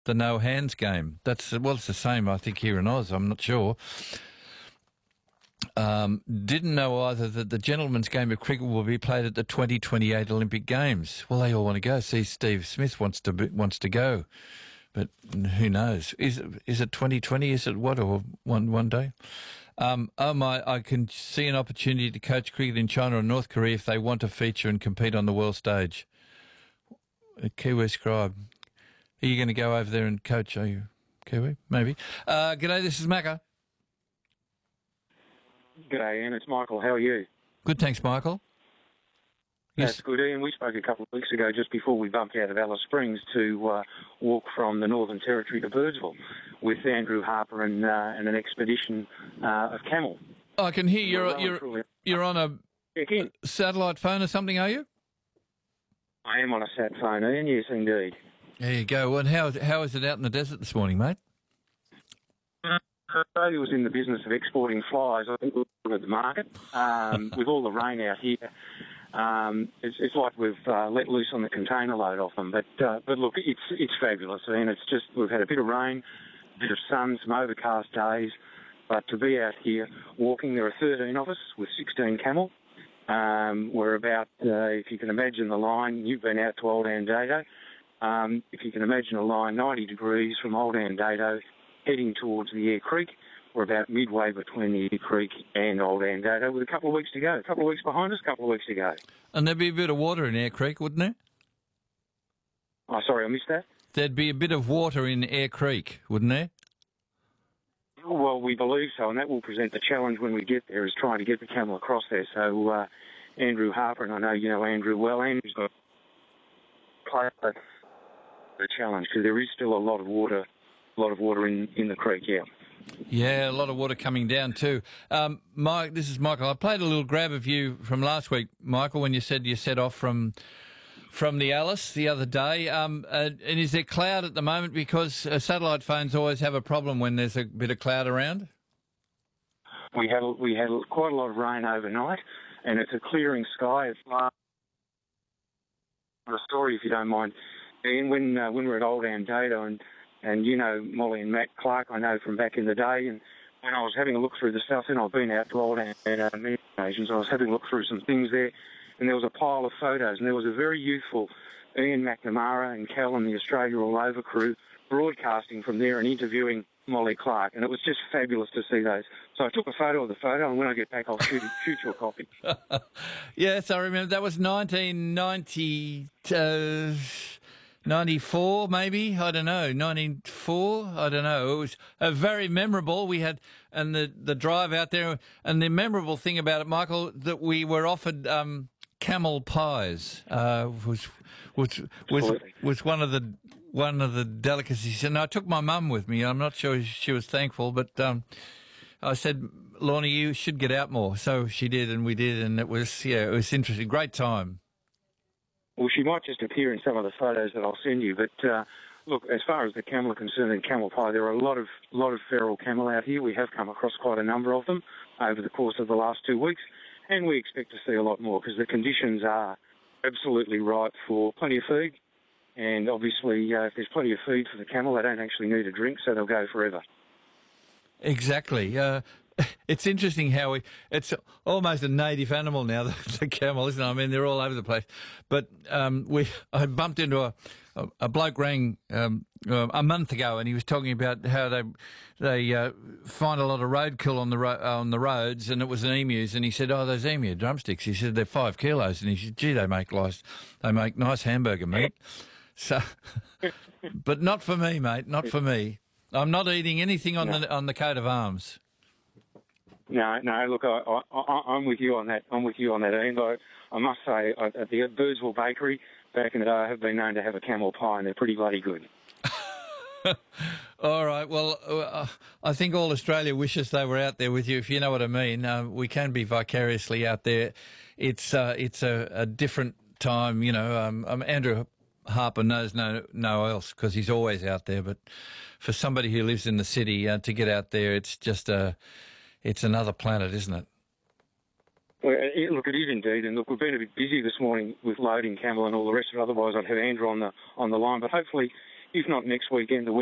the no hands game. It's the same, I think, here in Oz. I'm not sure. Didn't know either that the gentlemen's game of cricket will be played at the 2028 Olympic Games. Well, they all want to go. See, Steve Smith wants to go, but who knows? Is it 2020? Is it what, or one day? I can see an opportunity to coach cricket in China or North Korea if they want to feature and compete on the world stage. Kiwi Scribe, are you going to go over there and coach? Are you Kiwi? Maybe. G'day, this is Macca. G'day, Ian. It's Michael. How are you? Good, thanks, Michael. That's good, Ian. We spoke a couple of weeks ago, just before we bumped out of Alice Springs, to walk from the Northern Territory to Birdsville with Andrew Harper and an expedition of camel. I can hear you're on a satellite phone or something, are you? I am on a sat phone, Ian. Yes, indeed. There you go. And how is it out in the desert this morning, mate? Australia was in the business of exporting flies. I think we're at the market. With all the rain out here, it's like we've let loose on the container load off them. But look, it's fabulous. I mean, it's just we've had a bit of rain, a bit of sun, some overcast days. But to be out here walking, there are 13 of us with 16 camel. We're about, if you can imagine the line, you've been out to Old Andado. If you can imagine a line 90 degrees from Old Andado, heading towards the Eyre Creek. We're about midway between the Eyre Creek and Old Andado with a couple of weeks to go. A couple of weeks behind us, a couple of weeks to go. And there'd be a bit of water in Eyre Creek, wouldn't there? Oh, sorry, I missed that. There'd be a bit of water in Eyre Creek, wouldn't there? Well, we believe so, and that will present the challenge when we get there, is trying to get the camel across there. So Andrew Harper, and I know you know Andrew well, Andrew's got the challenge because there is still a lot of water in the creek, yeah. Yeah, a lot of water coming down too. Mike, this is Michael. I played a little grab of you from last week, Michael, when you said you set off from the Alice the other day. And is there cloud at the moment? Because satellite phones always have a problem when there's a bit of cloud around. We had quite a lot of rain overnight, and it's a clearing sky. It's a story, if you don't mind. And when we're at Old Andado, and you know Molly and Matt Clark, I know from back in the day, and when I was having a look through the stuff, and I've been out to Old Andado many occasions, I was having a look through some things there, and there was a pile of photos, and there was a very youthful Ian McNamara and Cal and the Australia All Over crew broadcasting from there and interviewing Molly Clark, and it was just fabulous to see those. So I took a photo of the photo, and when I get back, I'll shoot you a copy. Yes, I remember. That was 1994, maybe? I don't know. 94? I don't know. It was very memorable. We had, and the drive out there, and the memorable thing about it, Michael, that we were offered camel pies, was one of the delicacies. And I took my mum with me. I'm not sure she was thankful, but I said, Lorna, you should get out more. So she did, and we did, and it was interesting. Great time. Well, she might just appear in some of the photos that I'll send you. But look, as far as the camel are concerned and camel pie, there are a lot of feral camel out here. We have come across quite a number of them over the course of the last 2 weeks, and we expect to see a lot more because the conditions are absolutely right for plenty of feed. And obviously, if there's plenty of feed for the camel, they don't actually need a drink, so they'll go forever. Exactly. It's interesting how it's almost a native animal now, the camel, isn't it? I mean, they're all over the place. But I bumped into a bloke rang a month ago, and he was talking about how they find a lot of roadkill on the roads, and it was an emus, and he said, "Oh, those emu drumsticks." He said they're 5 kilos, and he said, "Gee, they make nice hamburger meat." So, but not for me, mate. Not for me. I'm not eating anything on the coat of arms. No. Look, I'm with you on that. Ian. I must say, at the Birdsville Bakery back in the day, I have been known to have a camel pie, and they're pretty bloody good. All right. Well, I think all Australia wishes they were out there with you, if you know what I mean. We can be vicariously out there. It's a different time, you know. Andrew Harper knows no else because he's always out there. But for somebody who lives in the city to get out there, it's just it's another planet, isn't it? Well, look, it is indeed. And look, we've been a bit busy this morning with loading camel and all the rest of it. Otherwise, I'd have Andrew on the line. But hopefully if not next weekend, the